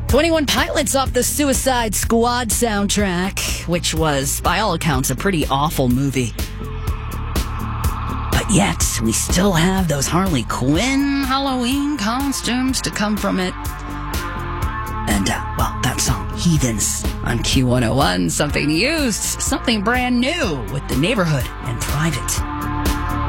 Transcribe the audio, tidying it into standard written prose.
21 Pilots off the Suicide Squad soundtrack, which was, by all accounts, a pretty awful movie. But yet, we still have those Harley Quinn Halloween costumes to come from it. And, that song, Heathens, on Q101, something used, something brand new with The Neighborhood and Private.